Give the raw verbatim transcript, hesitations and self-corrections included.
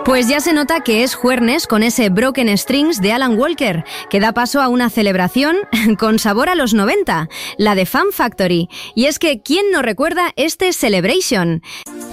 Pues ya se nota que es jueves con ese Broken Strings de Alan Walker, que da paso a una celebración con sabor a los noventa, la de Fun Factory. Y es que, ¿quién no recuerda este Celebration?